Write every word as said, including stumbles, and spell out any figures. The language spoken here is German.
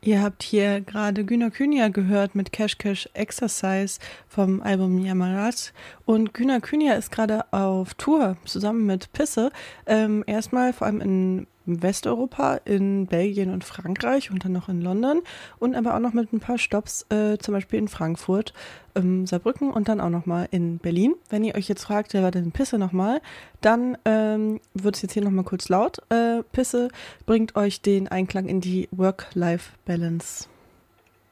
Ihr habt hier gerade Güner Künia gehört mit Cash Cash Exercise vom Album Yamarat. Und Güner Künia ist gerade auf Tour zusammen mit Pisse. Ähm, erstmal vor allem in Westeuropa, in Belgien und Frankreich und dann noch in London. Und aber auch noch mit ein paar Stops, äh, zum Beispiel in Frankfurt, ähm, Saarbrücken und dann auch nochmal in Berlin. Wenn ihr euch jetzt fragt, wer war denn Pisse nochmal, dann ähm, wird es jetzt hier nochmal kurz laut. Äh, Pisse bringt euch den Einklang in die Work-Life-Balance.